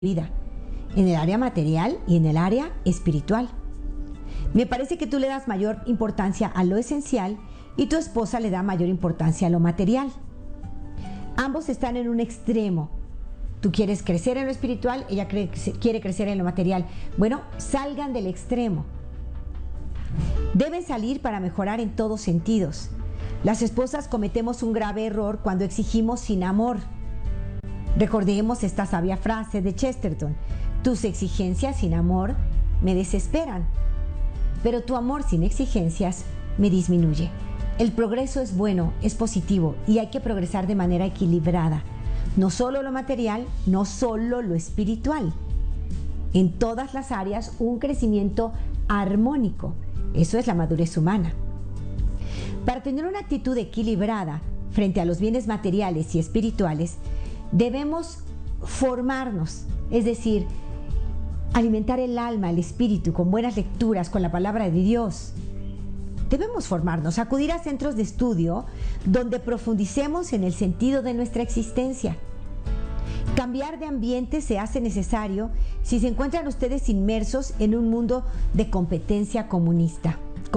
vida, en el área material y en el área espiritual. Me parece que tú le das mayor importancia a lo esencial y tu esposa le da mayor importancia a lo material. Ambos están en un extremo. Tú quieres crecer en lo espiritual, ella quiere crecer en lo material. Bueno, salgan del extremo. Deben salir para mejorar en todos sentidos. Las esposas cometemos un grave error cuando exigimos sin amor. Recordemos esta sabia frase de Chesterton: tus exigencias sin amor me desesperan, pero tu amor sin exigencias me disminuye. El progreso es bueno, es positivo y hay que progresar de manera equilibrada. No solo lo material, no solo lo espiritual. En todas las áreas un crecimiento armónico. Eso es la madurez humana. Para tener una actitud equilibrada frente a los bienes materiales y espirituales, debemos formarnos, es decir, alimentar el alma, el espíritu con buenas lecturas, con la palabra de Dios. Debemos formarnos, acudir a centros de estudio donde profundicemos en el sentido de nuestra existencia. Cambiar de ambiente se hace necesario si se encuentran ustedes inmersos en un mundo de competencia consumista.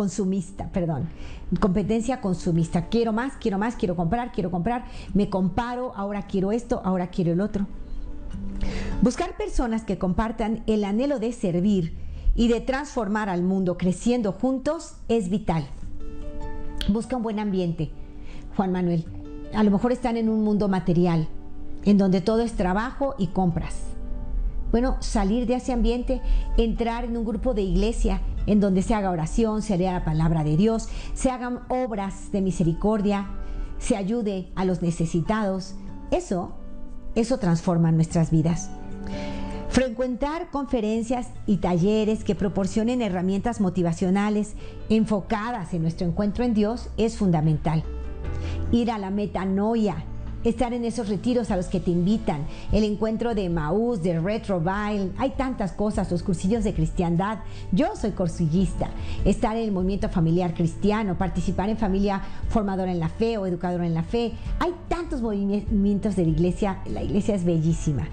Quiero más, quiero comprar, me comparo, ahora quiero esto, ahora quiero el otro. Buscar personas que compartan el anhelo de servir y de transformar al mundo creciendo juntos es vital. Busca un buen ambiente, Juan Manuel. A lo mejor están en un mundo material, en donde todo es trabajo y compras. Bueno, salir de ese ambiente, entrar en un grupo de iglesia en donde se haga oración, se lea la palabra de Dios, se hagan obras de misericordia, se ayude a los necesitados. Eso transforma nuestras vidas. Frecuentar conferencias y talleres que proporcionen herramientas motivacionales enfocadas en nuestro encuentro en Dios es fundamental. Ir a la metanoia, estar en esos retiros a los que te invitan, el encuentro de Emaús, de Retroville, hay tantas cosas, los cursillos de cristiandad. Yo soy cursillista. Estar en el movimiento familiar cristiano, participar en familia formadora en la fe o educadora en la fe. Hay tantos movimientos de la iglesia es bellísima.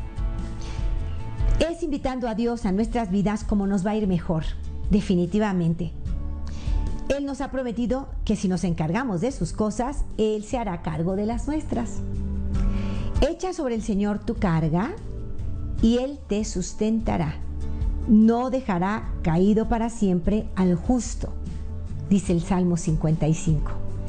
Es invitando a Dios a nuestras vidas como nos va a ir mejor, definitivamente. Él nos ha prometido que si nos encargamos de sus cosas, Él se hará cargo de las nuestras. Echa sobre el Señor tu carga y Él te sustentará. No dejará caído para siempre al justo, dice el Salmo 55.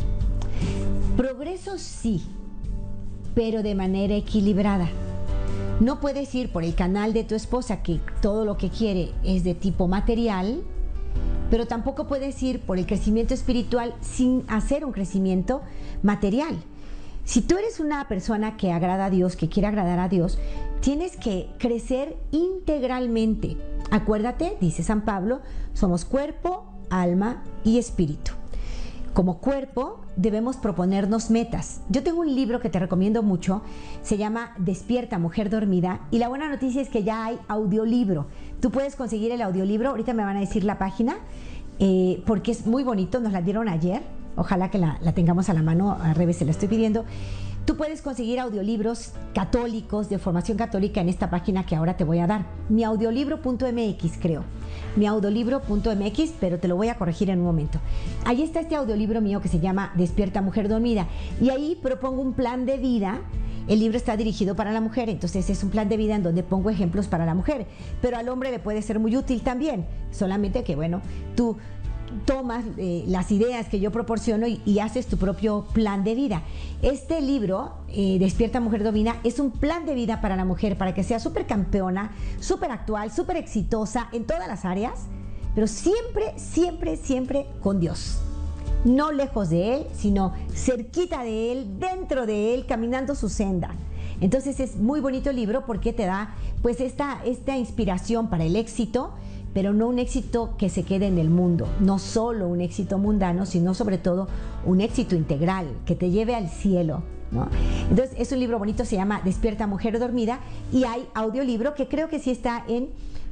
Progreso sí, pero de manera equilibrada. No puedes ir por el canal de tu esposa, que todo lo que quiere es de tipo material, pero tampoco puedes ir por el crecimiento espiritual sin hacer un crecimiento material. Si tú eres una persona que agrada a Dios, que quiere agradar a Dios, tienes que crecer integralmente. Acuérdate, dice San Pablo, somos cuerpo, alma y espíritu. Como cuerpo debemos proponernos metas. Yo tengo un libro que te recomiendo mucho, se llama Despierta, Mujer Dormida, y la buena noticia es que ya hay audiolibro. Tú puedes conseguir el audiolibro, ahorita me van a decir la página, porque es muy bonito, nos la dieron ayer, ojalá que la tengamos a la mano, al revés se la estoy pidiendo. Tú puedes conseguir audiolibros católicos, de formación católica, en esta página que ahora te voy a dar, miaudiolibro.mx, creo. miaudiolibro.mx, pero te lo voy a corregir en un momento. Ahí está este audiolibro mío que se llama Despierta, Mujer Dormida, y ahí propongo un plan de vida. El libro está dirigido para la mujer, entonces es un plan de vida en donde pongo ejemplos para la mujer, pero al hombre le puede ser muy útil también, solamente que bueno, tú tomas las ideas que yo proporciono y haces tu propio plan de vida. Este libro, Despierta, Mujer Dormida, es un plan de vida para la mujer, para que sea súper campeona, súper actual, súper exitosa en todas las áreas, pero siempre, siempre, siempre con Dios. No lejos de Él, sino cerquita de Él, dentro de Él, caminando su senda. Entonces es muy bonito el libro porque te da pues esta inspiración para el éxito, pero no un éxito que se quede en el mundo, no solo un éxito mundano, sino sobre todo un éxito integral, que te lleve al cielo, ¿no? Entonces es un libro bonito, se llama Despierta, Mujer Dormida, y hay audiolibro que creo que sí está en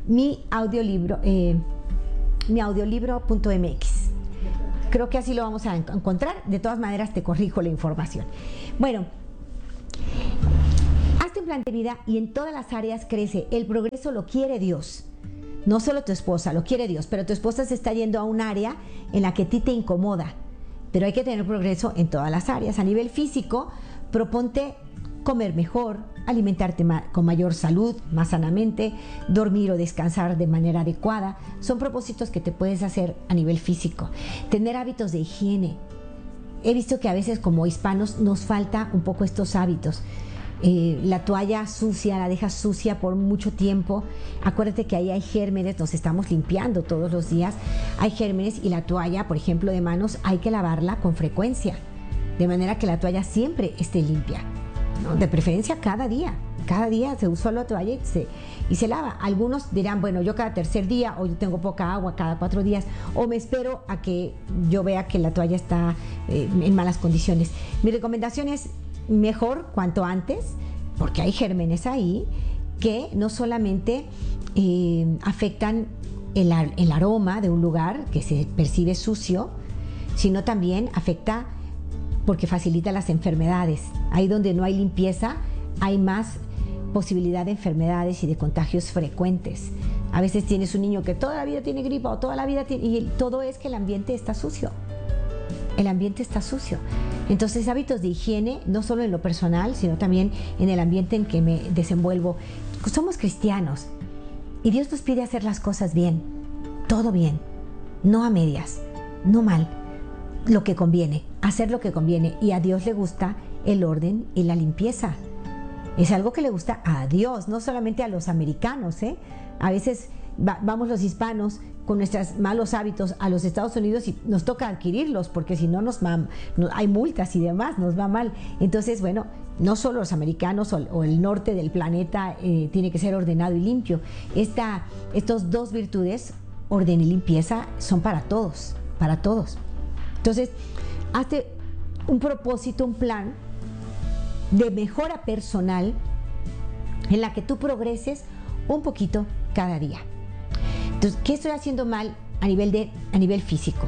miaudiolibro.mx. Creo que así lo vamos a encontrar. De todas maneras te corrijo la información. Bueno, hazte un plan de vida y en todas las áreas crece. El progreso lo quiere Dios. No solo tu esposa, lo quiere Dios, pero tu esposa se está yendo a un área en la que a ti te incomoda. Pero hay que tener progreso en todas las áreas. A nivel físico, proponte comer mejor, alimentarte con mayor salud, más sanamente, dormir o descansar de manera adecuada. Son propósitos que te puedes hacer a nivel físico. Tener hábitos de higiene. He visto que a veces como hispanos nos falta un poco estos hábitos. La toalla sucia, la dejas sucia por mucho tiempo. Acuérdate que ahí hay gérmenes, nos estamos limpiando todos los días. Hay gérmenes y la toalla, por ejemplo, de manos, hay que lavarla con frecuencia, de manera que la toalla siempre esté limpia, ¿no? De preferencia cada día se usa la toalla y se lava. Algunos dirán, bueno, yo cada tercer día, o yo tengo poca agua cada 4 días, o me espero a que yo vea que la toalla está en malas condiciones. Mi recomendación es mejor cuanto antes, porque hay gérmenes ahí que no solamente afectan el aroma de un lugar que se percibe sucio, sino también afecta porque facilita las enfermedades. Ahí donde no hay limpieza hay más posibilidad de enfermedades y de contagios frecuentes. A veces tienes un niño que toda la vida tiene gripa o toda la vida tiene, y todo es que el ambiente está sucio. El ambiente está sucio. Entonces, hábitos de higiene, no solo en lo personal, sino también en el ambiente en que me desenvuelvo. Somos cristianos y Dios nos pide hacer las cosas bien, todo bien, no a medias, no mal, lo que conviene, hacer lo que conviene. Y a Dios le gusta el orden y la limpieza. Es algo que le gusta a Dios, no solamente a los americanos, ¿eh? A veces vamos los hispanos con nuestros malos hábitos a los Estados Unidos y nos toca adquirirlos, porque si no hay multas y demás, nos va mal. Entonces, bueno, no solo los americanos o el norte del planeta tiene que ser ordenado y limpio. Estos dos virtudes, orden y limpieza, son para todos, para todos. Entonces, hazte un propósito, un plan de mejora personal en la que tú progreses un poquito cada día. Entonces, ¿qué estoy haciendo mal a nivel físico?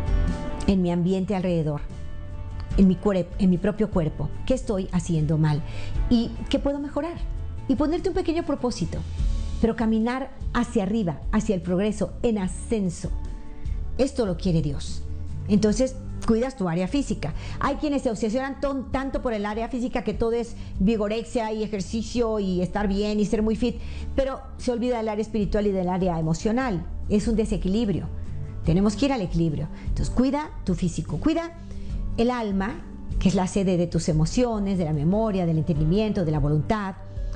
En mi ambiente alrededor, en mi propio cuerpo. ¿Qué estoy haciendo mal? ¿Y qué puedo mejorar? Y ponerte un pequeño propósito, pero caminar hacia arriba, hacia el progreso, en ascenso. Esto lo quiere Dios. Entonces, cuidas tu área física. Hay quienes se obsesionan tanto por el área física que todo es vigorexia y ejercicio y estar bien y ser muy fit, pero se olvida del área espiritual y del área emocional. Es un desequilibrio. Tenemos que ir al equilibrio. Entonces, cuida tu físico, cuida el alma, que es la sede de tus emociones, de la memoria, del entendimiento, de la voluntad.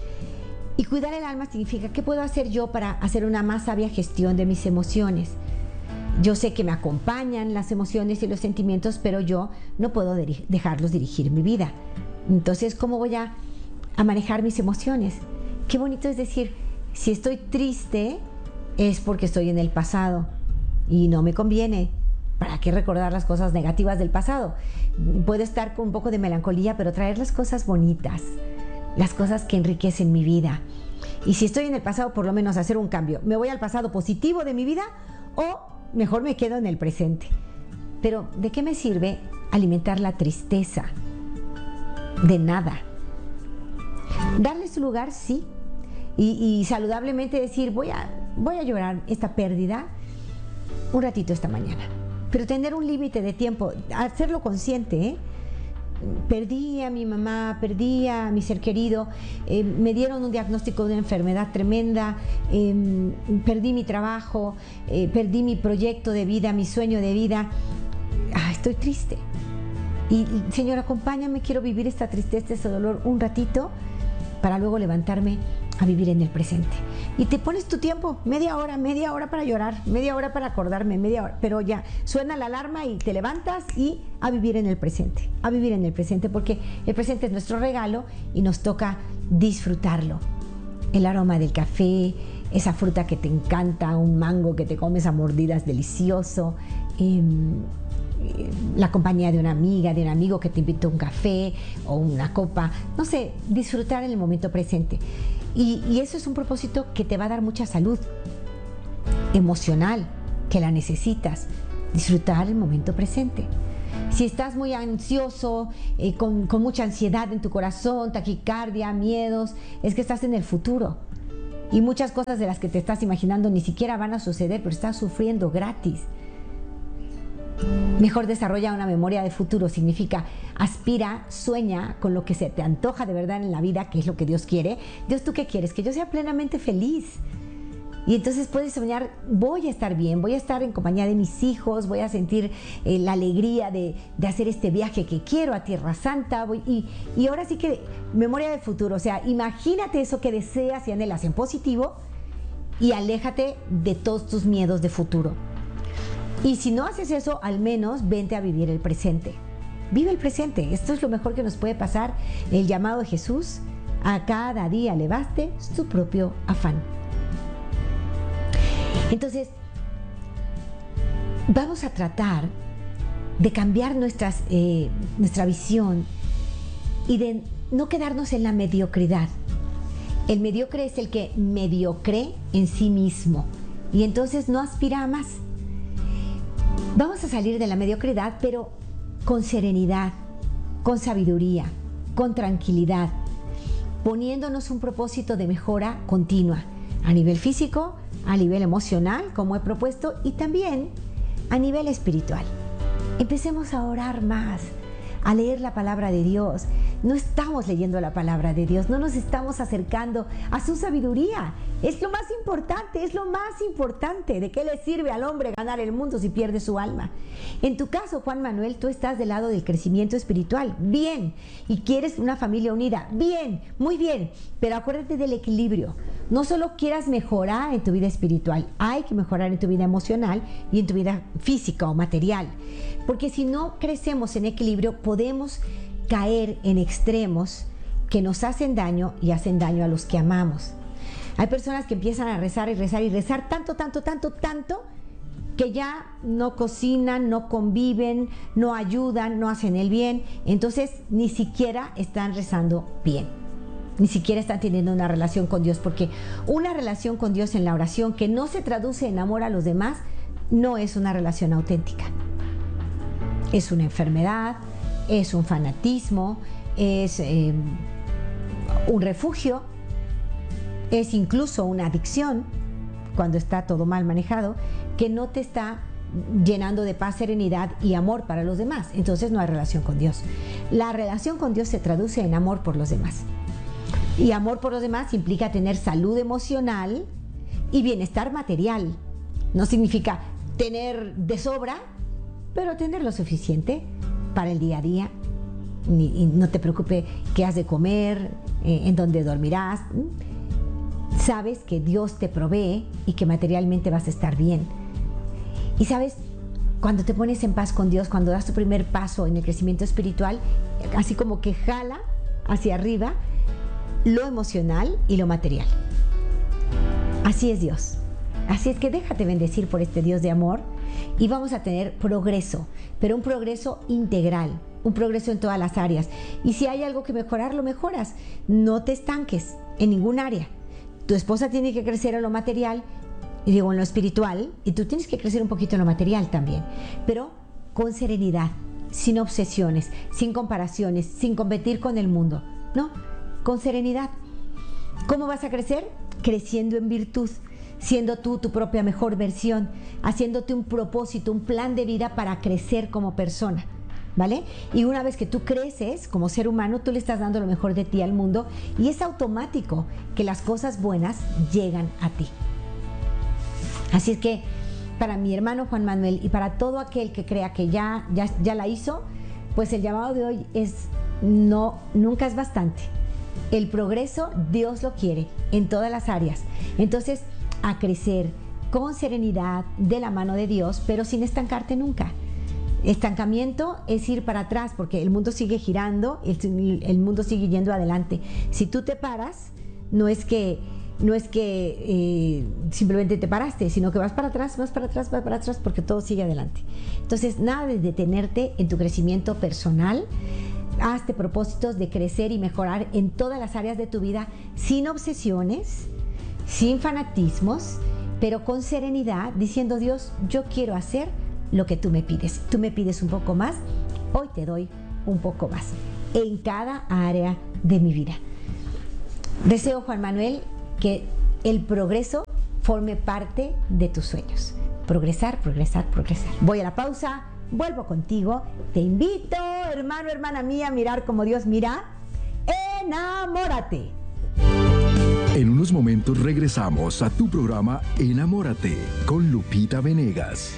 Y cuidar el alma significa, ¿qué puedo hacer yo para hacer una más sabia gestión de mis emociones? Yo sé que me acompañan las emociones y los sentimientos, pero yo no puedo dejarlos dirigir mi vida. Entonces, ¿cómo voy a manejar mis emociones? Qué bonito es decir, si estoy triste es porque estoy en el pasado y no me conviene. ¿Para qué recordar las cosas negativas del pasado? Puedo estar con un poco de melancolía, pero traer las cosas bonitas, las cosas que enriquecen mi vida. Y si estoy en el pasado, por lo menos hacer un cambio. ¿Me voy al pasado positivo de mi vida o mejor me quedo en el presente? Pero ¿de qué me sirve alimentar la tristeza? De nada. Darle su lugar, sí. Y saludablemente decir, voy a llorar esta pérdida un ratito esta mañana. Pero tener un límite de tiempo, hacerlo consciente, ¿eh? Perdí a mi mamá, perdí a mi ser querido, me dieron un diagnóstico de una enfermedad tremenda, perdí mi trabajo, perdí mi proyecto de vida, mi sueño de vida. Estoy triste. Y Señor, acompáñame, quiero vivir esta tristeza, este dolor un ratito para luego levantarme a vivir en el presente. Y te pones tu tiempo, media hora para llorar, media hora para acordarme, media hora, pero ya suena la alarma y te levantas y a vivir en el presente, porque el presente es nuestro regalo y nos toca disfrutarlo. El aroma del café, esa fruta que te encanta, un mango que te comes a mordidas delicioso, la compañía de una amiga, de un amigo que te invitó a un café o una copa, no sé, disfrutar en el momento presente. Y eso es un propósito que te va a dar mucha salud emocional, que la necesitas, disfrutar el momento presente. Si estás muy ansioso, con mucha ansiedad en tu corazón, taquicardia, miedos, es que estás en el futuro. Y muchas cosas de las que te estás imaginando ni siquiera van a suceder, pero estás sufriendo gratis. Mejor desarrolla una memoria de futuro, significa aspira, sueña con lo que se te antoja de verdad en la vida, que es lo que Dios quiere. Dios, ¿tú qué quieres? Que yo sea plenamente feliz. Y entonces puedes soñar, voy a estar bien, voy a estar en compañía de mis hijos, voy a sentir la alegría de hacer este viaje que quiero a Tierra Santa. Y ahora sí que memoria del futuro, o sea, imagínate eso que deseas y anhelas en positivo y aléjate de todos tus miedos de futuro. Y si no haces eso, al menos vente a vivir el presente. Vive el presente, esto es lo mejor que nos puede pasar. El llamado de Jesús, a cada día le baste su propio afán. Entonces, vamos a tratar de cambiar nuestra visión y de no quedarnos en la mediocridad. El mediocre es el que mediocre en sí mismo y entonces no aspira a más. Vamos a salir de la mediocridad, pero con serenidad, con sabiduría, con tranquilidad, poniéndonos un propósito de mejora continua a nivel físico, a nivel emocional, como he propuesto, y también a nivel espiritual. Empecemos a orar más, a leer la palabra de Dios. No estamos leyendo la palabra de Dios, no nos estamos acercando a su sabiduría. Es lo más importante, es lo más importante. ¿De qué le sirve al hombre ganar el mundo si pierde su alma? En tu caso, Juan Manuel, tú estás del lado del crecimiento espiritual. Bien. Y quieres una familia unida. Bien, muy bien. Pero acuérdate del equilibrio. No solo quieras mejorar en tu vida espiritual, hay que mejorar en tu vida emocional y en tu vida física o material. Porque si no crecemos en equilibrio, podemos caer en extremos que nos hacen daño y hacen daño a los que amamos. Hay personas que empiezan a rezar y rezar y rezar tanto, que ya no cocinan, no conviven, no ayudan, no hacen el bien. Entonces ni siquiera están rezando bien. Ni siquiera están teniendo una relación con Dios, porque una relación con Dios en la oración que no se traduce en amor a los demás no es una relación auténtica. Es una enfermedad, es un fanatismo, es un refugio, es incluso una adicción, cuando está todo mal manejado, que no te está llenando de paz, serenidad y amor para los demás. Entonces no hay relación con Dios. La relación con Dios se traduce en amor por los demás. Y amor por los demás implica tener salud emocional y bienestar material. No significa tener de sobra, pero tener lo suficiente para el día a día. Y no te preocupes qué has de comer, en dónde dormirás. Sabes que Dios te provee y que materialmente vas a estar bien. Y sabes, cuando te pones en paz con Dios, cuando das tu primer paso en el crecimiento espiritual, así como que jala hacia arriba lo emocional y lo material. Así es Dios. Así es que déjate bendecir por este Dios de amor y vamos a tener progreso, pero un progreso integral, un progreso en todas las áreas. Y si hay algo que mejorar, lo mejoras. No te estanques en ningún área. Tu esposa tiene que crecer en lo material, en lo espiritual, y tú tienes que crecer un poquito en lo material también, pero con serenidad, sin obsesiones, sin comparaciones, sin competir con el mundo. No, con serenidad. ¿Cómo vas a crecer? Creciendo en virtud, siendo tú tu propia mejor versión, haciéndote un propósito, un plan de vida para crecer como persona, ¿vale? Y una vez que tú creces como ser humano, tú le estás dando lo mejor de ti al mundo y es automático que las cosas buenas llegan a ti. Así es que para mi hermano Juan Manuel y para todo aquel que crea que ya la hizo, pues el llamado de hoy es no, nunca es bastante. El progreso Dios lo quiere en todas las áreas. Entonces, a crecer con serenidad de la mano de Dios, pero sin estancarte nunca. Estancamiento es ir para atrás porque el mundo sigue girando, el mundo sigue yendo adelante. Si tú te paras, no es que simplemente te paraste, sino que vas para atrás porque todo sigue adelante. Entonces, nada de detenerte en tu crecimiento personal. Hazte propósitos de crecer y mejorar en todas las áreas de tu vida, sin obsesiones, sin fanatismos, pero con serenidad, diciendo: Dios, yo quiero hacer lo que tú me pides. Tú me pides un poco más, hoy te doy un poco más en cada área de mi vida. Deseo, Juan Manuel, que el progreso forme parte de tus sueños. Progresar, progresar, progresar. Voy a la pausa, vuelvo contigo. Te invito, hermano, hermana mía, a mirar como Dios mira. ¡Enamórate! En unos momentos regresamos a tu programa Enamórate con Lupita Venegas.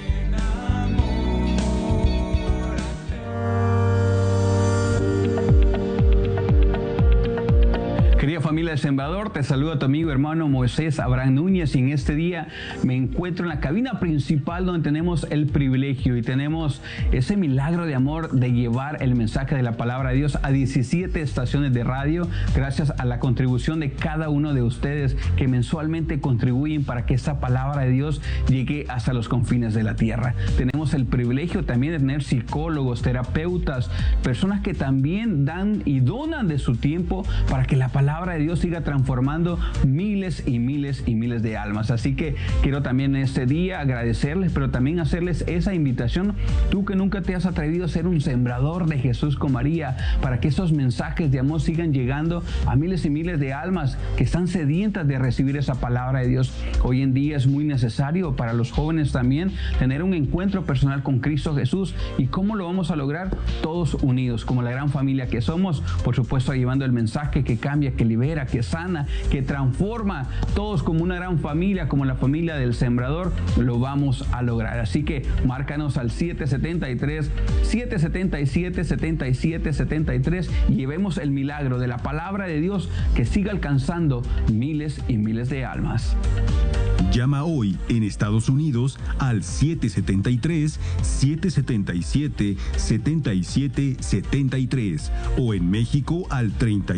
Querida familia del Sembrador, te saluda tu amigo hermano Moisés Abraham Núñez, y en este día me encuentro en la cabina principal donde tenemos el privilegio y tenemos ese milagro de amor de llevar el mensaje de la palabra de Dios a 17 estaciones de radio, gracias a la contribución de cada uno de ustedes que mensualmente contribuyen para que esta palabra de Dios llegue hasta los confines de la tierra. Tenemos el privilegio también de tener psicólogos, terapeutas, personas que también dan y donan de su tiempo para que la palabra de Dios siga transformando miles y miles y miles de almas. Así que quiero también en este día agradecerles, pero también hacerles esa invitación, tú que nunca te has atrevido a ser un sembrador de Jesús con María, para que esos mensajes de amor sigan llegando a miles y miles de almas que están sedientas de recibir esa palabra de Dios. Hoy en día es muy necesario para los jóvenes también tener un encuentro personal con Cristo Jesús. ¿Y cómo lo vamos a lograr? Todos unidos, como la gran familia que somos, por supuesto llevando el mensaje que cambia, que libera, que sana, que transforma, todos como una gran familia, como la familia del Sembrador, lo vamos a lograr. Así que márcanos al 773-777-7773 y llevemos el milagro de la palabra de Dios que siga alcanzando miles y miles de almas. Llama hoy en Estados Unidos al 773-777-7773 o en México al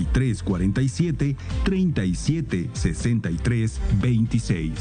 3347-3763-26.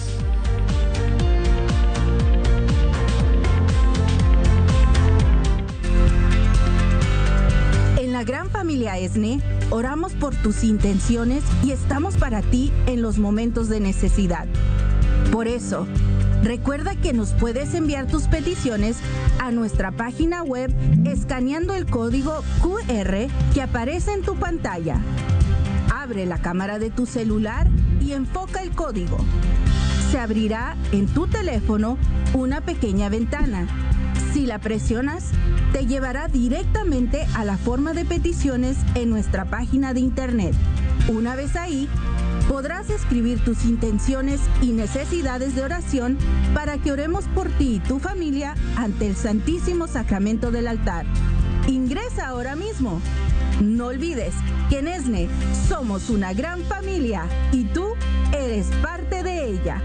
En la gran familia ESNE, oramos por tus intenciones y estamos para ti en los momentos de necesidad. Por eso, recuerda que nos puedes enviar tus peticiones a nuestra página web escaneando el código QR que aparece en tu pantalla. Abre la cámara de tu celular y enfoca el código. Se abrirá en tu teléfono una pequeña ventana. Si la presionas, te llevará directamente a la forma de peticiones en nuestra página de internet. Una vez ahí, podrás escribir tus intenciones y necesidades de oración para que oremos por ti y tu familia ante el Santísimo Sacramento del altar. Ingresa ahora mismo. No olvides que en ESNE somos una gran familia y tú eres parte de ella.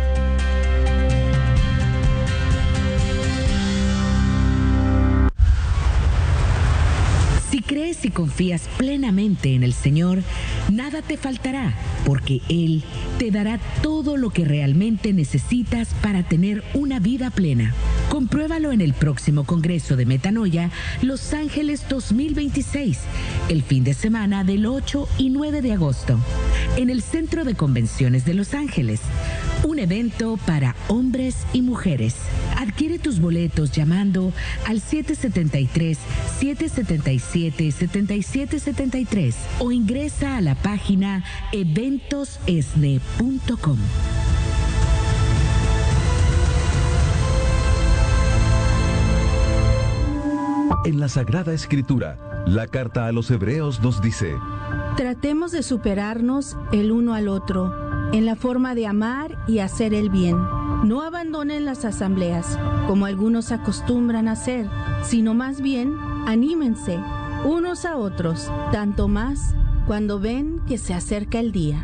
Si crees y confías plenamente en el Señor, nada te faltará, porque Él te dará todo lo que realmente necesitas para tener una vida plena. Compruébalo en el próximo Congreso de Metanoia Los Ángeles 2026, el fin de semana del 8 y 9 de agosto, en el Centro de Convenciones de Los Ángeles. Un evento para hombres y mujeres. Adquiere tus boletos llamando al 773-777-7773 o ingresa a la página eventosesne.com. En la Sagrada Escritura, la carta a los Hebreos nos dice: Tratemos de superarnos el uno al otro en la forma de amar y hacer el bien. No abandonen las asambleas, como algunos acostumbran a hacer, sino más bien anímense unos a otros, tanto más cuando ven que se acerca el día.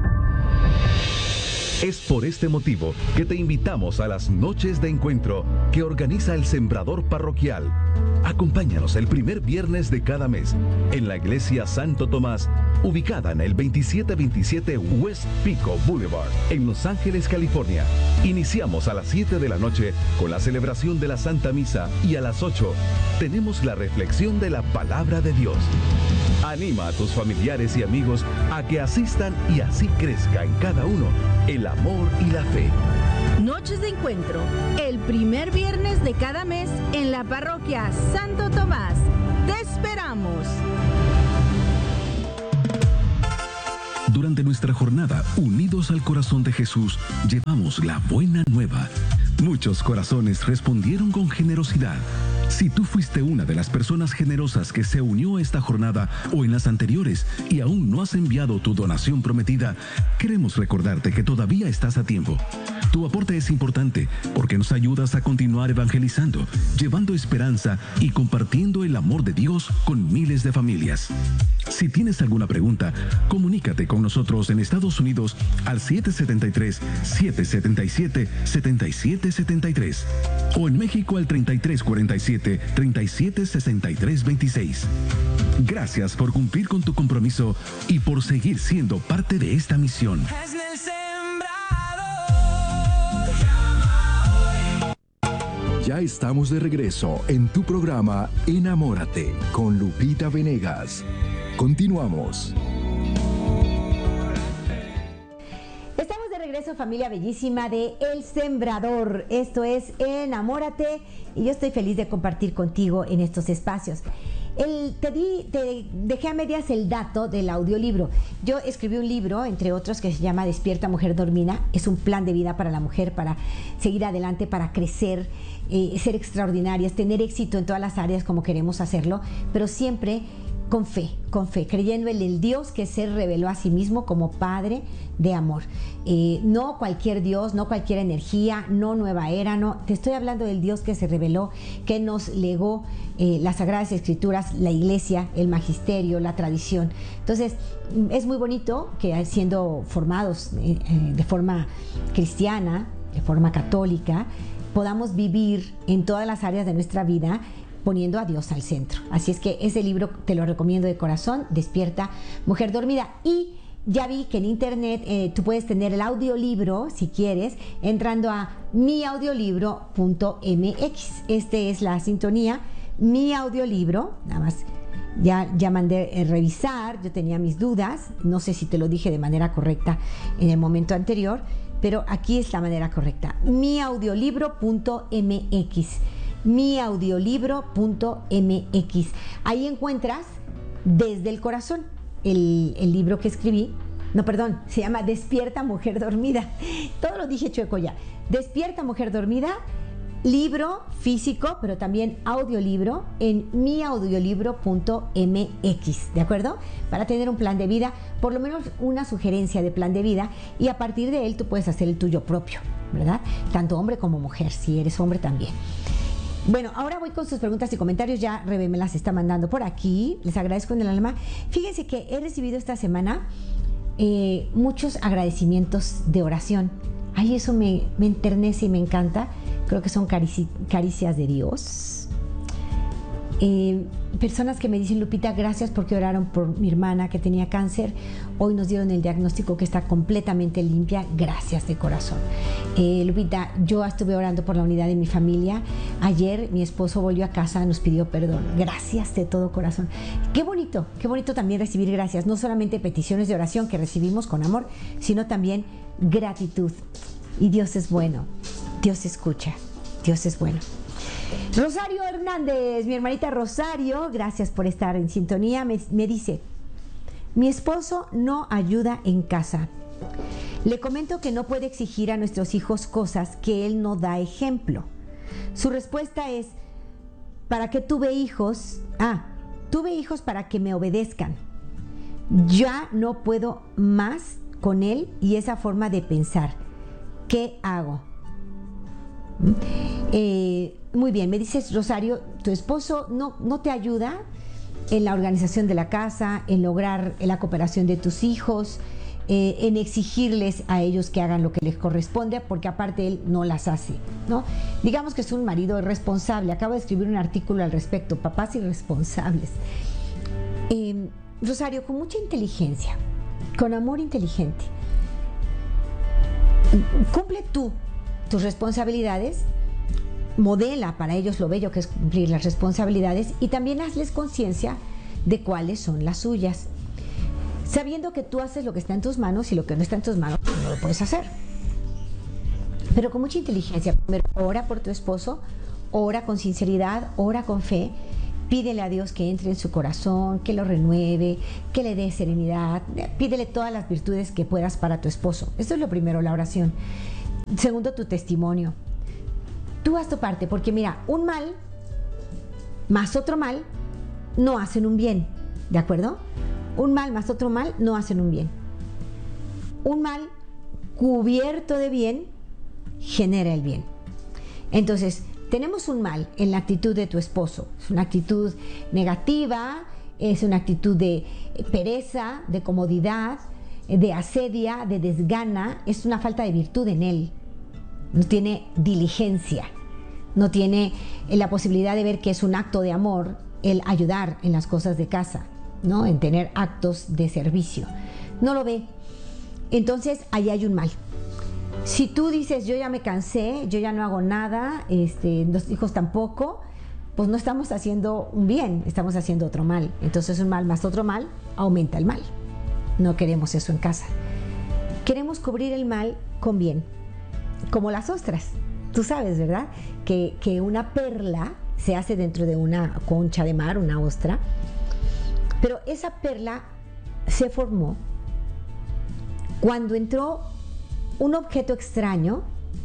Es por este motivo que te invitamos a las noches de encuentro que organiza el Sembrador Parroquial. Acompáñanos el primer viernes de cada mes en la Iglesia Santo Tomás, ubicada en el 2727 West Pico Boulevard, en Los Ángeles, California. Iniciamos a las 7 de la noche con la celebración de la Santa Misa y a las 8 tenemos la reflexión de la Palabra de Dios. Anima a tus familiares y amigos a que asistan y así crezca en cada uno el amor y la fe. Noches de encuentro, el primer viernes de cada mes en la parroquia Santo Tomás. ¡Te esperamos! Durante nuestra jornada, unidos al corazón de Jesús, llevamos la buena nueva. Muchos corazones respondieron con generosidad. Si tú fuiste una de las personas generosas que se unió a esta jornada o en las anteriores y aún no has enviado tu donación prometida, queremos recordarte que todavía estás a tiempo. Tu aporte es importante porque nos ayudas a continuar evangelizando, llevando esperanza y compartiendo el amor de Dios con miles de familias. Si tienes alguna pregunta, comunícate con nosotros en Estados Unidos al 773-777-7773 o en México al 3347-376326. Gracias por cumplir con tu compromiso y por seguir siendo parte de esta misión. Ya estamos de regreso en tu programa Enamórate con Lupita Venegas. Continuamos. Estamos de regreso, familia bellísima de El Sembrador. Esto es Enamórate y yo estoy feliz de compartir contigo en estos espacios. Te dejé a medias el dato del audiolibro. Yo escribí un libro, entre otros, que se llama Despierta Mujer Dormida. Es un plan de vida para la mujer, para seguir adelante, para crecer, ser extraordinarias, tener éxito en todas las áreas como queremos hacerlo, pero siempre con fe, creyendo en el Dios que se reveló a sí mismo como Padre de amor. No cualquier Dios, no cualquier energía, no nueva era, no. Te estoy hablando del Dios que se reveló, que nos legó las Sagradas Escrituras, la Iglesia, el Magisterio, la tradición. Entonces, es muy bonito que siendo formados de forma cristiana, de forma católica, podamos vivir en todas las áreas de nuestra vida poniendo a Dios al centro. Así es que ese libro te lo recomiendo de corazón, Despierta Mujer Dormida. Y ya vi que en internet tú puedes tener el audiolibro, si quieres, entrando a miaudiolibro.mx. Este es la sintonía, mi audiolibro, nada más. Ya mandé revisar, yo tenía mis dudas, no sé si te lo dije de manera correcta en el momento anterior, pero aquí es la manera correcta, miaudiolibro.mx. miaudiolibro.mx. Ahí encuentras Desde el Corazón, el libro que escribí. No, perdón, se llama Despierta Mujer Dormida. Todo lo dije chueco ya. Despierta Mujer Dormida, libro físico, pero también audiolibro en miaudiolibro.mx, ¿de acuerdo? Para tener un plan de vida, por lo menos una sugerencia de plan de vida, y a partir de él tú puedes hacer el tuyo propio, ¿verdad? Tanto hombre como mujer, si eres hombre también. Bueno, ahora voy con sus preguntas y comentarios. Ya Rebe me las está mandando por aquí. Les agradezco en el alma. Fíjense que he recibido esta semana muchos agradecimientos de oración. Ay, eso me enternece y me encanta. Creo que son caricias de Dios. Personas que me dicen: Lupita, gracias porque oraron por mi hermana que tenía cáncer. Hoy nos dieron el diagnóstico que está completamente limpia. Gracias de corazón. Lupita, yo estuve orando por la unidad de mi familia. Ayer mi esposo volvió a casa, nos pidió perdón. Gracias de todo corazón. Qué bonito también recibir gracias. No solamente peticiones de oración que recibimos con amor, sino también gratitud. Y Dios es bueno. Dios escucha. Dios es bueno. Rosario Hernández, mi hermanita Rosario, gracias por estar en sintonía. Me dice: mi esposo no ayuda en casa. Le comento que no puede exigir a nuestros hijos cosas que él no da ejemplo. Su respuesta es: ¿para qué tuve hijos? Tuve hijos para que me obedezcan. Ya no puedo más con él y esa forma de pensar. ¿Qué hago? Muy bien, me dices, Rosario, tu esposo no te ayuda en la organización de la casa, en lograr la cooperación de tus hijos, en exigirles a ellos que hagan lo que les corresponde, porque aparte él no las hace, ¿no? Digamos que es un marido irresponsable. Acabo de escribir un artículo al respecto, papás irresponsables. Rosario, con mucha inteligencia, con amor inteligente, cumple tú tus responsabilidades, modela para ellos lo bello que es cumplir las responsabilidades y también hazles conciencia de cuáles son las suyas, sabiendo que tú haces lo que está en tus manos y lo que no está en tus manos no lo puedes hacer, pero con mucha inteligencia. Primero, ora por tu esposo, ora con sinceridad, ora con fe Pídele a Dios que entre en su corazón, que lo renueve, que le dé serenidad. Pídele todas las virtudes que puedas para tu esposo. Esto es lo primero, la oración. Segundo, tu testimonio. Tú haz tu parte, porque mira, un mal más otro mal no hacen un bien, ¿de acuerdo? Un mal más otro mal no hacen un bien. Un mal cubierto de bien genera el bien. Entonces, tenemos un mal en la actitud de tu esposo. Es una actitud negativa, es una actitud de pereza, de comodidad, de asedia, de desgana. Es una falta de virtud en él. No tiene diligencia, no tiene la posibilidad de ver que es un acto de amor el ayudar en las cosas de casa, ¿no? En tener actos de servicio. No lo ve. Entonces, ahí hay un mal. Si tú dices, yo ya me cansé, yo ya no hago nada, los hijos tampoco, pues no estamos haciendo un bien, estamos haciendo otro mal. Entonces, un mal más otro mal aumenta el mal. No queremos eso en casa. Queremos cubrir el mal con bien, como las ostras. Tú sabes, ¿verdad? Que una perla se hace dentro de una concha de mar, una ostra, pero esa perla se formó cuando entró un objeto extraño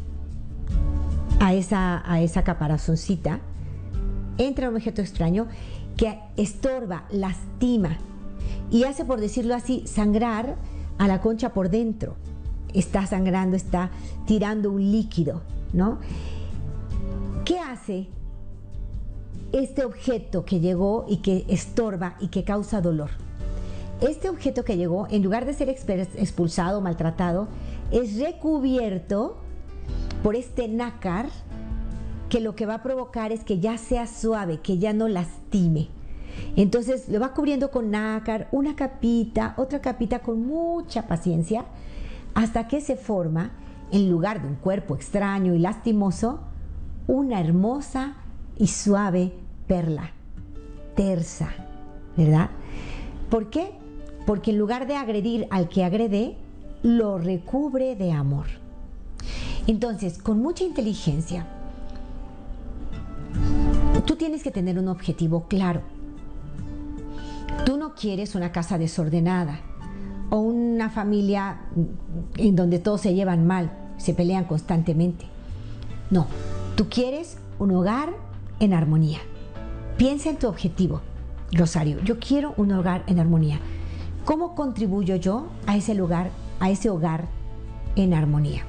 a esa caparazoncita. Entra un objeto extraño que estorba, lastima y hace, por decirlo así, sangrar a la concha por dentro. Está sangrando, está tirando un líquido, ¿no? ¿Qué hace este objeto que llegó y que estorba y que causa dolor? Este objeto que llegó, en lugar de ser expulsado, maltratado, es recubierto por este nácar, que lo que va a provocar es que ya sea suave, que ya no lastime. Entonces lo va cubriendo con nácar, una capita, otra capita, con mucha paciencia, hasta que se forma, en lugar de un cuerpo extraño y lastimoso, una hermosa y suave perla, tersa, ¿verdad? ¿Por qué? Porque en lugar de agredir al que agrede, lo recubre de amor. Entonces, con mucha inteligencia, tú tienes que tener un objetivo claro. Tú no quieres una casa desordenada o una familia en donde todos se llevan mal, se pelean constantemente. No, tú quieres un hogar en armonía. Piensa en tu objetivo, Rosario. Yo quiero un hogar en armonía. ¿Cómo contribuyo yo a ese lugar, a ese hogar en armonía?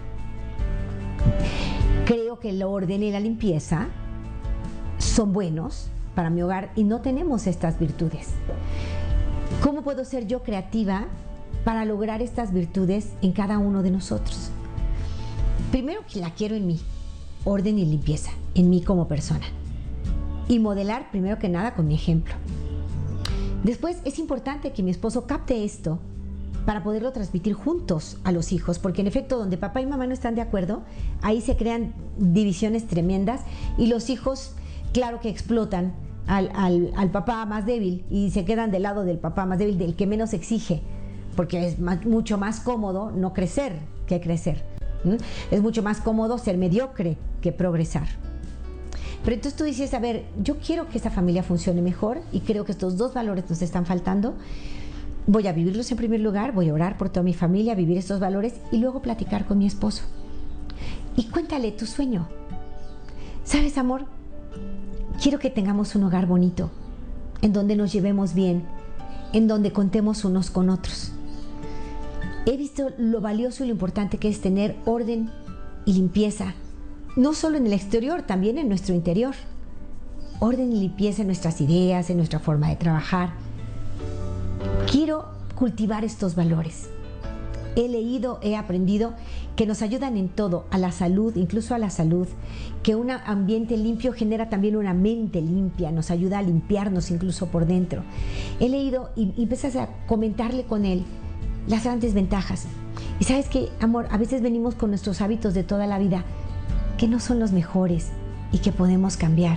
Creo que el orden y la limpieza son buenos para mi hogar y no tenemos estas virtudes. ¿Cómo puedo ser yo creativa para lograr estas virtudes en cada uno de nosotros? Primero, que la quiero en mí, orden y limpieza, en mí como persona. Y modelar, primero que nada, con mi ejemplo. Después, es importante que mi esposo capte esto para poderlo transmitir juntos a los hijos, porque en efecto, donde papá y mamá no están de acuerdo, ahí se crean divisiones tremendas y los hijos, claro que explotan al papá más débil y se quedan del lado del papá más débil, del que menos exige, porque es mucho más cómodo no crecer que crecer. Es mucho más cómodo ser mediocre que progresar. Pero entonces tú dices, a ver, yo quiero que esta familia funcione mejor y creo que estos dos valores nos están faltando. Voy a vivirlos en primer lugar, voy a orar por toda mi familia, vivir estos valores y luego platicar con mi esposo. Y cuéntale tu sueño. ¿Sabes, amor? Quiero que tengamos un hogar bonito, en donde nos llevemos bien, en donde contemos unos con otros. He visto lo valioso y lo importante que es tener orden y limpieza, no solo en el exterior, también en nuestro interior. Orden y limpieza en nuestras ideas, en nuestra forma de trabajar. Quiero cultivar estos valores. He leído, he aprendido que nos ayudan en todo, a la salud, incluso a la salud, que un ambiente limpio genera también una mente limpia, nos ayuda a limpiarnos incluso por dentro. He leído y empiezas a comentarle con él las grandes ventajas. Y sabes qué, amor, a veces venimos con nuestros hábitos de toda la vida que no son los mejores y que podemos cambiar.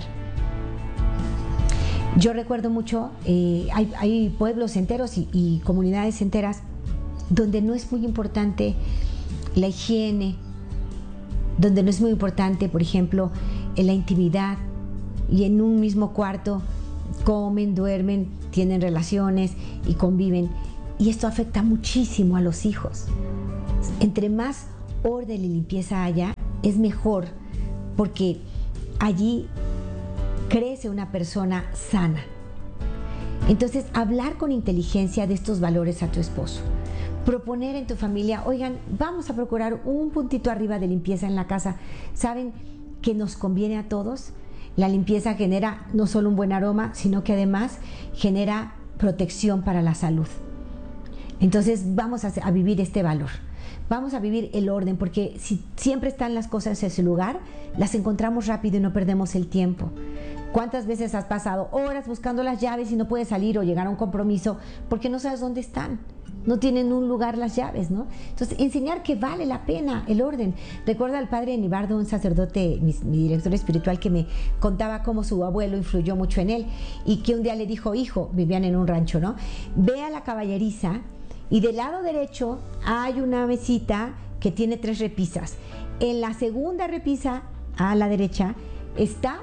Yo recuerdo mucho, hay pueblos enteros y comunidades enteras donde no es muy importante la higiene, donde no es muy importante, por ejemplo, la intimidad, y en un mismo cuarto comen, duermen, tienen relaciones y conviven. Y esto afecta muchísimo a los hijos. Entre más orden y limpieza haya, es mejor, porque allí crece una persona sana. Entonces, hablar con inteligencia de estos valores a tu esposo. Proponer en tu familia, oigan, vamos a procurar un puntito arriba de limpieza en la casa. ¿Saben que nos conviene a todos? La limpieza genera no solo un buen aroma, sino que además genera protección para la salud. Entonces vamos a vivir este valor. Vamos a vivir el orden, porque si siempre están las cosas en su lugar, las encontramos rápido y no perdemos el tiempo. ¿Cuántas veces has pasado horas buscando las llaves y no puedes salir o llegar a un compromiso porque no sabes dónde están? No tienen un lugar las llaves, ¿no? Entonces, enseñar que vale la pena el orden. Recuerda al padre Nibardo, un sacerdote, mi director espiritual, que me contaba cómo su abuelo influyó mucho en él y que un día le dijo, hijo, vivían en un rancho, ¿no? Ve a la caballeriza y del lado derecho hay una mesita que tiene 3 repisas. En la segunda repisa, a la derecha, está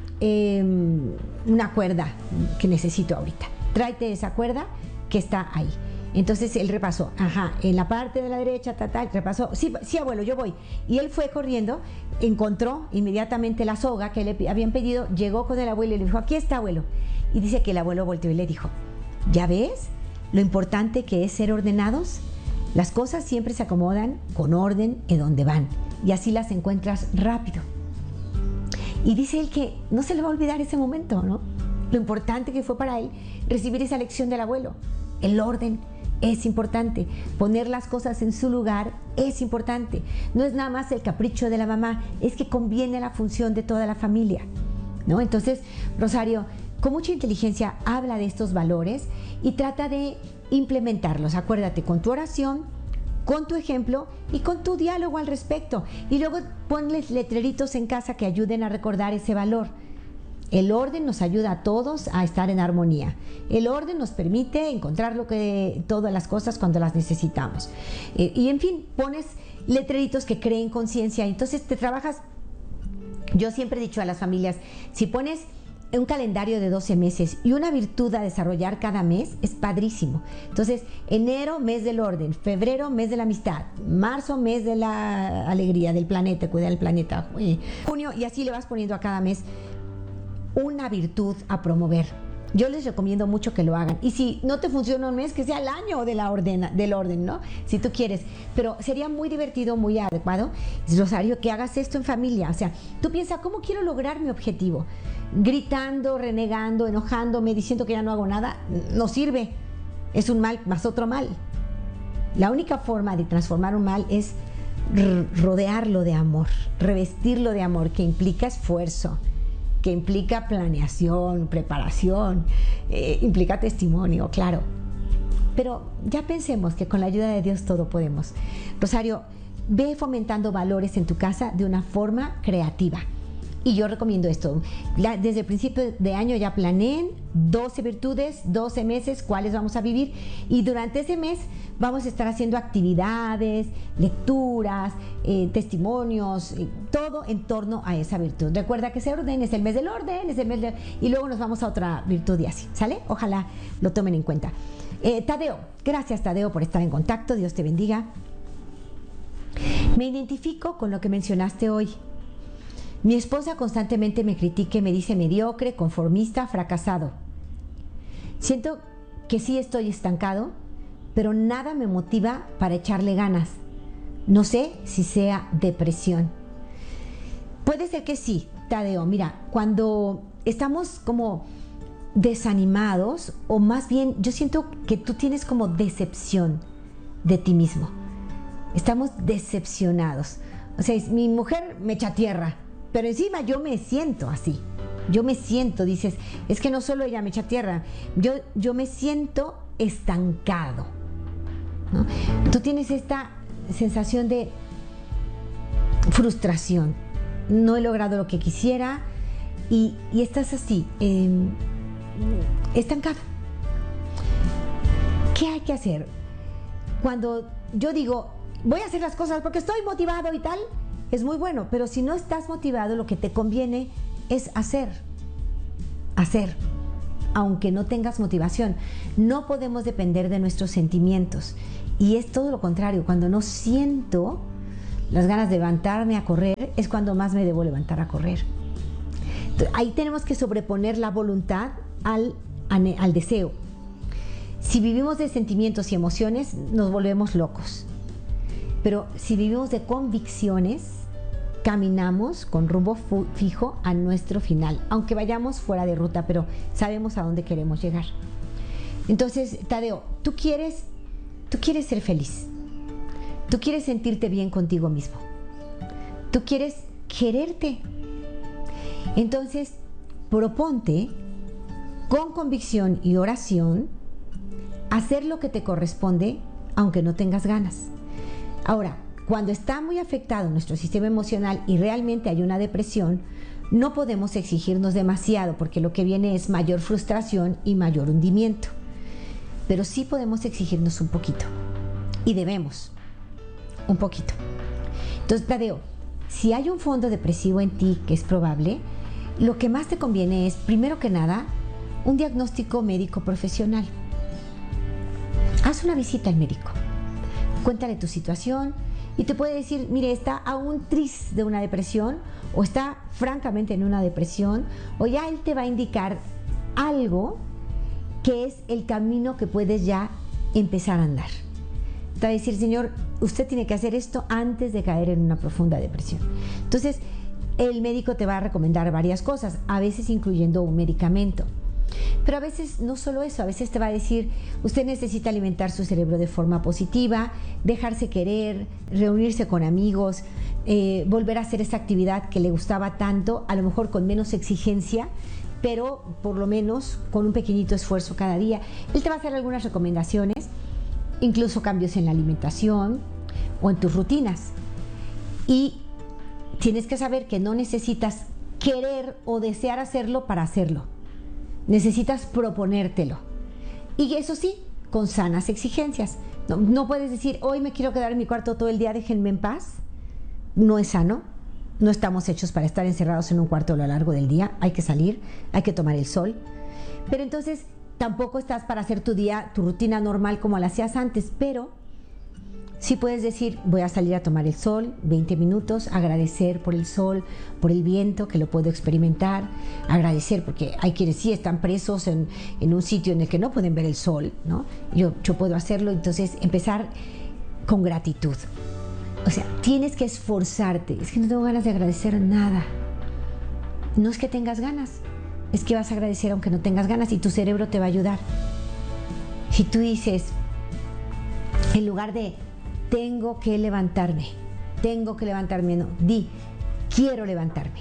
una cuerda que necesito ahorita. Tráete esa cuerda que está ahí. Entonces él repasó, en la parte de la derecha, repasó, sí, abuelo, yo voy. Y él fue corriendo, encontró inmediatamente la soga que le habían pedido, llegó con el abuelo y le dijo, aquí está, abuelo. Y dice que el abuelo volteó y le dijo, ¿ya ves lo importante que es ser ordenados? Las cosas siempre se acomodan con orden en donde van y así las encuentras rápido. Y dice él que no se le va a olvidar ese momento, ¿no? Lo importante que fue para él recibir esa lección del abuelo. El orden es importante, poner las cosas en su lugar es importante. No es nada más el capricho de la mamá, es que conviene a la función de toda la familia, ¿no? Entonces, Rosario, con mucha inteligencia habla de estos valores y trata de implementarlos. Acuérdate, con tu oración, con tu ejemplo y con tu diálogo al respecto. Y luego ponles letreritos en casa que ayuden a recordar ese valor. El orden nos ayuda a todos a estar en armonía. El orden nos permite encontrar todas las cosas cuando las necesitamos. Y en fin, pones letreritos que creen conciencia. Entonces te trabajas. Yo siempre he dicho a las familias, si pones un calendario de 12 meses y una virtud a desarrollar cada mes, es padrísimo. Entonces, enero, mes del orden; febrero, mes de la amistad; marzo, mes de la alegría del planeta, cuidar el planeta; junio, y así le vas poniendo a cada mes una virtud a promover. Yo les recomiendo mucho que lo hagan. Y si no te funciona un mes, que sea el año del orden, ¿no? Si tú quieres. Pero sería muy divertido, muy adecuado, Rosario, que hagas esto en familia. O sea, tú piensas, ¿cómo quiero lograr mi objetivo? Gritando, renegando, enojándome, diciendo que ya no hago nada, no sirve. Es un mal más otro mal. La única forma de transformar un mal es rodearlo de amor, revestirlo de amor, que implica esfuerzo, que implica planeación, preparación, implica testimonio, claro. Pero ya pensemos que con la ayuda de Dios todo podemos. Rosario, ve fomentando valores en tu casa de una forma creativa. Y yo recomiendo esto. Desde el principio de año ya planeen 12 virtudes, 12 meses, cuáles vamos a vivir. Y durante ese mes vamos a estar haciendo actividades, lecturas, testimonios, todo en torno a esa virtud. Recuerda que ese orden es el mes del orden, y luego nos vamos a otra virtud y así, ¿sale? Ojalá lo tomen en cuenta. Tadeo, gracias Tadeo por estar en contacto. Dios te bendiga. Me identifico con lo que mencionaste hoy. Mi esposa constantemente me critica y me dice mediocre, conformista, fracasado. Siento que sí estoy estancado, pero nada me motiva para echarle ganas. No sé si sea depresión. Puede ser que sí, Tadeo. Mira, cuando estamos como desanimados, o más bien yo siento que tú tienes como decepción de ti mismo. Estamos decepcionados. O sea, mi mujer me echa tierra, pero encima yo me siento así. Yo me siento, dices, es que no solo ella me echa tierra, yo me siento estancado, ¿no? Tú tienes esta sensación de frustración. No he logrado lo que quisiera y estás así, estancado. ¿Qué hay que hacer? Cuando yo digo, voy a hacer las cosas porque estoy motivado y tal, es muy bueno, pero si no estás motivado, lo que te conviene es hacer. aunque no tengas motivación. No podemos depender de nuestros sentimientos. Y es todo lo contrario. Cuando no siento las ganas de levantarme a correr, es cuando más me debo levantar a correr. Entonces, ahí tenemos que sobreponer la voluntad al deseo. Si vivimos de sentimientos y emociones, nos volvemos locos. Pero si vivimos de convicciones, caminamos con rumbo fijo a nuestro final, aunque vayamos fuera de ruta, pero sabemos a dónde queremos llegar. Entonces, Tadeo, tú quieres ser feliz. Tú quieres sentirte bien contigo mismo. Tú quieres quererte. Entonces, proponte con convicción y oración hacer lo que te corresponde, aunque no tengas ganas. Ahora, cuando está muy afectado nuestro sistema emocional y realmente hay una depresión, no podemos exigirnos demasiado porque lo que viene es mayor frustración y mayor hundimiento. Pero sí podemos exigirnos un poquito. Y debemos. Un poquito. Entonces, Tadeo, si hay un fondo depresivo en ti, que es probable, lo que más te conviene es, primero que nada, un diagnóstico médico profesional. Haz una visita al médico. Cuéntale tu situación y te puede decir, mire, está a un tris de una depresión o está francamente en una depresión, o ya él te va a indicar algo que es el camino que puedes ya empezar a andar. Te va a decir, señor, usted tiene que hacer esto antes de caer en una profunda depresión. Entonces, el médico te va a recomendar varias cosas, a veces incluyendo un medicamento. Pero a veces no solo eso, a veces te va a decir, usted necesita alimentar su cerebro de forma positiva, dejarse querer, reunirse con amigos, volver a hacer esa actividad que le gustaba tanto, a lo mejor con menos exigencia, pero por lo menos con un pequeñito esfuerzo cada día. Él te va a hacer algunas recomendaciones, incluso cambios en la alimentación o en tus rutinas. Y tienes que saber que no necesitas querer o desear hacerlo para hacerlo. Necesitas proponértelo. Y eso sí, con sanas exigencias. No puedes decir, hoy me quiero quedar en mi cuarto todo el día, déjenme en paz. No es sano. No estamos hechos para estar encerrados en un cuarto a lo largo del día. Hay que salir, hay que tomar el sol. Pero entonces tampoco estás para hacer tu día, tu rutina normal como la hacías antes, pero sí puedes decir, voy a salir a tomar el sol, 20 minutos, agradecer por el sol, por el viento, que lo puedo experimentar, agradecer, porque hay quienes sí están presos en un sitio en el que no pueden ver el sol, ¿no? Yo puedo hacerlo, entonces empezar con gratitud. O sea, tienes que esforzarte. Es que no tengo ganas de agradecer nada. No es que tengas ganas, es que vas a agradecer aunque no tengas ganas y tu cerebro te va a ayudar. Si tú dices, en lugar de tengo que levantarme, no, di, quiero levantarme.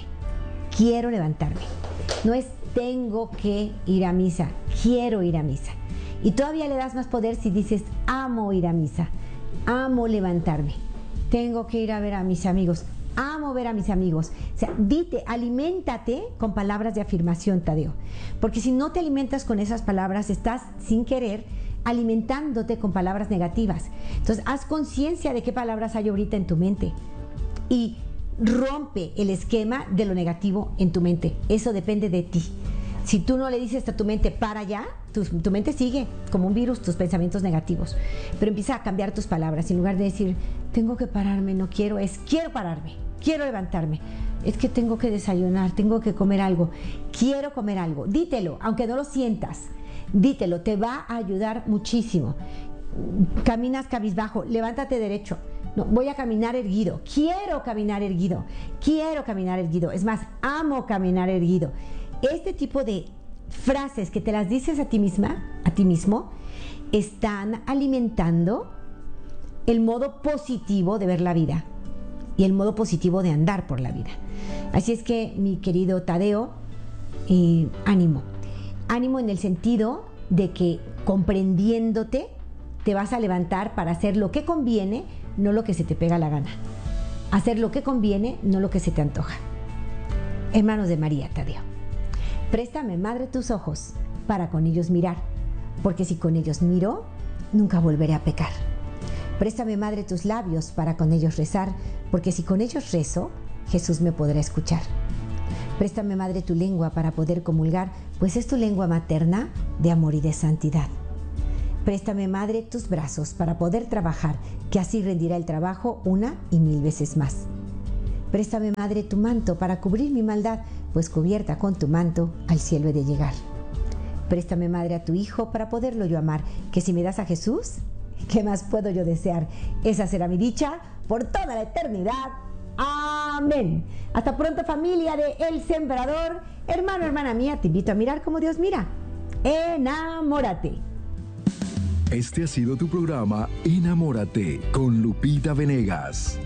No es tengo que ir a misa, quiero ir a misa. Y todavía le das más poder si dices, amo ir a misa, amo levantarme, tengo que ir a ver a mis amigos, amo ver a mis amigos. O sea, dite, aliméntate con palabras de afirmación, Tadeo. Porque si no te alimentas con esas palabras, estás sin querer alimentándote con palabras negativas. Entonces, haz conciencia de qué palabras hay ahorita en tu mente y rompe el esquema de lo negativo en tu mente. Eso depende de ti. Si tú no le dices a tu mente, para allá, tu mente sigue como un virus, tus pensamientos negativos. Pero empieza a cambiar tus palabras. En lugar de decir, tengo que pararme, no quiero, es quiero pararme, quiero levantarme. Es que tengo que desayunar, tengo que comer algo, quiero comer algo. Dítelo, aunque no lo sientas. Dítelo, te va a ayudar muchísimo. Caminas cabizbajo, levántate derecho. No, voy a caminar erguido. Quiero caminar erguido. Es más, amo caminar erguido. Este tipo de frases que te las dices a ti misma, a ti mismo, están alimentando el modo positivo de ver la vida y el modo positivo de andar por la vida. Así es que, mi querido Tadeo, ánimo. Ánimo en el sentido de que comprendiéndote te vas a levantar para hacer lo que conviene, no lo que se te pega la gana. Hacer lo que conviene, no lo que se te antoja. Hermanos de María, Tadeo. Préstame, Madre, tus ojos para con ellos mirar, porque si con ellos miro, nunca volveré a pecar. Préstame, Madre, tus labios para con ellos rezar, porque si con ellos rezo, Jesús me podrá escuchar. Préstame, Madre, tu lengua para poder comulgar, pues es tu lengua materna de amor y de santidad. Préstame, Madre, tus brazos para poder trabajar, que así rendirá el trabajo 1 y 1000 veces más. Préstame, Madre, tu manto para cubrir mi maldad, pues cubierta con tu manto al cielo he de llegar. Préstame, Madre, a tu Hijo para poderlo yo amar, que si me das a Jesús, ¿qué más puedo yo desear? Esa será mi dicha por toda la eternidad. Amén. Hasta pronto, familia de El Sembrador. Hermano, hermana mía, te invito a mirar como Dios mira. Enamórate. Este ha sido tu programa Enamórate con Lupita Venegas.